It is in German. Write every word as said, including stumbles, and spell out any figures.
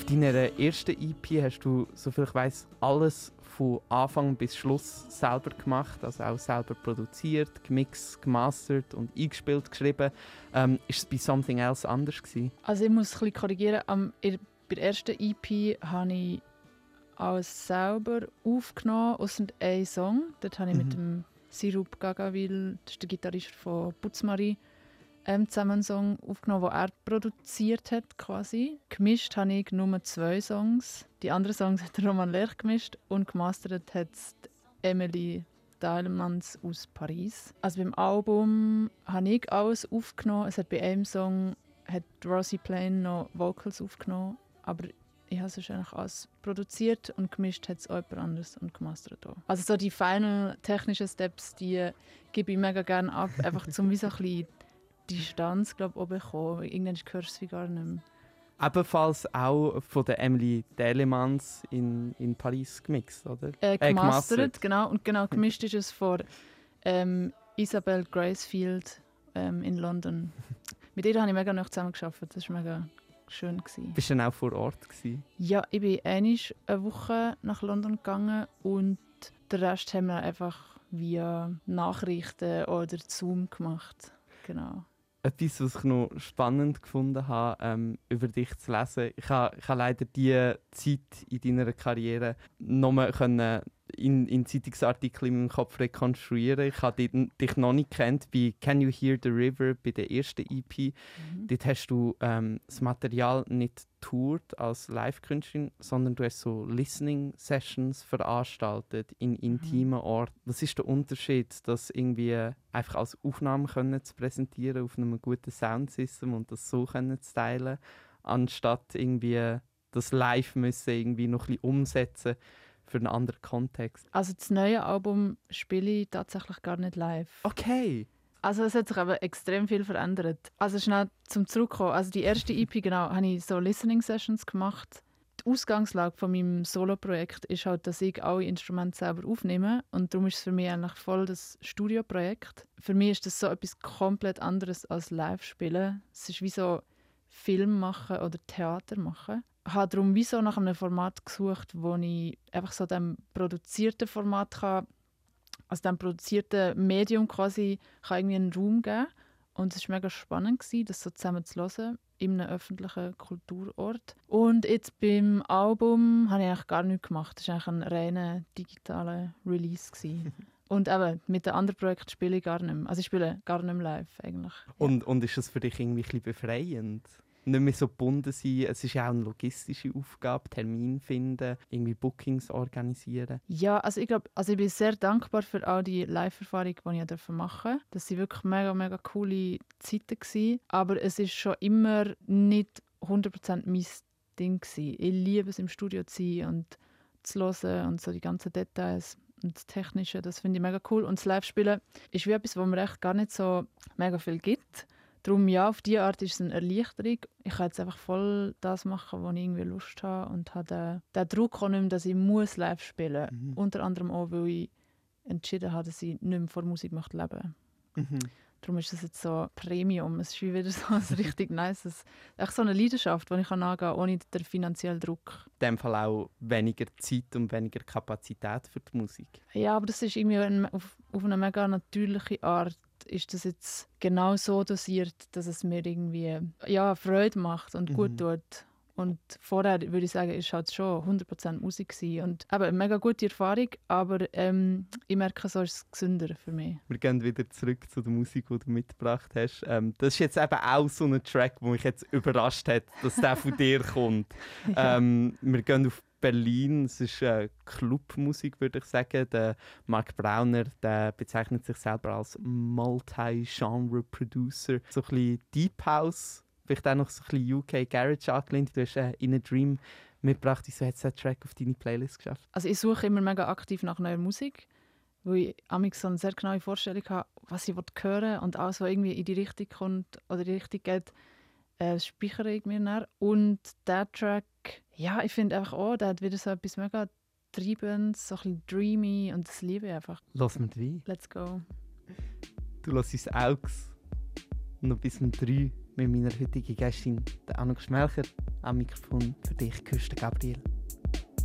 deiner ersten E P hast du, soviel ich weiss, alles von Anfang bis Schluss selber gemacht, also auch selber produziert, gemixt, gemastert und eingespielt, geschrieben. Ähm, ist es bei Something Else anders gewesen? Also ich muss ein bisschen korrigieren. Am, bei der ersten E P habe ich alles selber aufgenommen, ausser einen Song. Dort habe ich mhm. mit dem Sirup Gagaville, das ist der Gitarrist von Putzmarie, ähm, zusammen einen Song aufgenommen, den er produziert hat, quasi. Gemischt habe ich nur zwei Songs. Die anderen Songs hat Roman Lerch gemischt und gemastert hat Emily Deilemans aus Paris. Also beim Album habe ich alles aufgenommen. Es hat bei einem Song hat Rosie Plain noch Vocals aufgenommen, aber ich habe es wahrscheinlich alles produziert und gemischt hat es auch jemand anderes und gemastert auch. Also so die final technischen Steps, die gebe ich mega gerne ab, einfach zum wie so ein bisschen Distanz, glaube ich, auch bekommen. Irgendwann hörst du es wie gar nicht mehr. Ebenfalls auch von der Emily Deilemans in, in Paris gemixt, oder? Äh, gemastert, äh, gemastert, genau. Und genau, gemischt ist es von ähm, Isabel Gracefield ähm, in London. Mit ihr habe ich mega noch zusammengearbeitet. Das war mega schön. Bist du dann auch vor Ort gewesen? Ja, ich bin einmal eine Woche nach London gegangen und den Rest haben wir einfach via Nachrichten oder Zoom gemacht. Genau. Etwas, was ich noch spannend gefunden habe, ähm, über dich zu lesen. Ich habe, ich habe leider diese Zeit in deiner Karriere noch mal können in, in Zeitungsartikeln in meinem Kopf rekonstruieren. Ich habe dich noch nicht kennt bei «Can You Hear the River» bei der ersten E P. Mhm. Dort hast du ähm, das Material nicht tourt als Live-Künstlerin, sondern du hast so Listening-Sessions veranstaltet in intimen Orten. Was ist der Unterschied, das irgendwie einfach als Aufnahme können zu präsentieren auf einem guten Soundsystem und das so können zu teilen, anstatt irgendwie das Live müssen irgendwie noch ein bisschen umsetzen für einen anderen Kontext? Also das neue Album spiele ich tatsächlich gar nicht live. Okay. Also es hat sich aber extrem viel verändert. Also schnell zum Zurückkommen. Also die erste E P, genau, habe ich so Listening-Sessions gemacht. Die Ausgangslage von meinem Solo-Projekt ist halt, dass ich alle Instrumente selber aufnehme und darum ist es für mich eigentlich voll das Studioprojekt. Für mich ist das so etwas komplett anderes als Live-Spielen. Es ist wie so Film machen oder Theater machen. Ich habe darum wie so nach einem Format gesucht, wo ich einfach so dem produzierten Format kann, also dem produzierten Medium quasi kann irgendwie einen Raum geben. Und es war mega spannend, das so zusammen zu hören in einem öffentlichen Kulturort. Und jetzt beim Album habe ich eigentlich gar nichts gemacht. Das war eigentlich ein reiner digitaler Release. Und eben, mit den anderen Projekten spiele ich gar nicht mehr. Also ich spiele gar nicht mehr live eigentlich. Und, und ist das für dich irgendwie ein bisschen befreiend? Nicht mehr so gebunden sein. Es ist ja auch eine logistische Aufgabe, Termin finden, irgendwie Bookings organisieren. Ja, also ich glaube, also ich bin sehr dankbar für all die Live-Erfahrungen, die ich machen durfte. Das waren wirklich mega, mega coole Zeiten gewesen. Aber es ist schon immer nicht hundert Prozent mein Ding gewesen. Ich liebe es, im Studio zu sein und zu hören und so die ganzen Details. Und das Technische, das finde ich mega cool. Und das Live-Spielen ist wie etwas, was mir echt gar nicht so mega viel gibt. Darum, ja, auf diese Art ist es eine Erleichterung. Ich kann jetzt einfach voll das machen, wo ich irgendwie Lust habe und habe den, den Druck auch nicht mehr, dass ich muss live spielen muss. Mhm. Unter anderem auch, weil ich entschieden habe, dass ich nicht mehr von Musik möchte leben möchte. Mhm. Darum ist das jetzt so Premium. Es ist wieder so ein richtig nice, echt so eine Leidenschaft, die ich angehen kann, ohne den finanziellen Druck. In dem Fall auch weniger Zeit und weniger Kapazität für die Musik. Ja, aber das ist irgendwie auf, auf eine mega natürliche Art. Ist das jetzt genau so dosiert, dass es mir irgendwie ja, Freude macht und gut mhm. tut. Und vorher würde ich sagen, ist halt schon hundert Prozent Musik gewesen. Und eben, eine mega gute Erfahrung, aber ähm, ich merke, so ist es gesünder für mich. Wir gehen wieder zurück zu der Musik, die du mitgebracht hast. Ähm, das ist jetzt eben auch so ein Track, der mich jetzt überrascht hat, dass der von dir kommt. Ja. Ähm, wir gehen auf Berlin, es ist äh, Clubmusik, würde ich sagen. Der Mark Brauner, der bezeichnet sich selber als Multi-Genre-Producer. So ein bisschen Deep House, vielleicht auch noch so ein bisschen U K Garage angelehnt. Du hast äh, «In a Dream» mitgebracht. Wieso hat es diesen Track auf deine Playlist geschafft? Also ich suche immer mega aktiv nach neuer Musik, weil ich amigs so eine sehr genaue Vorstellung habe, was ich hören will und alles, was irgendwie in die Richtung kommt oder in die Richtung geht, äh, speichere ich mir nach. Und der Track, ja, ich finde einfach auch, der hat wieder so etwas mega Treibendes, so ein bisschen dreamy und das liebe ich einfach. Lass mir rein. Let's go. Du lässt uns Augs noch bis um drei mit meiner heutigen Gästin, der Anouk Schmelcher. am Mikrofon für dich, Küste Gabriel.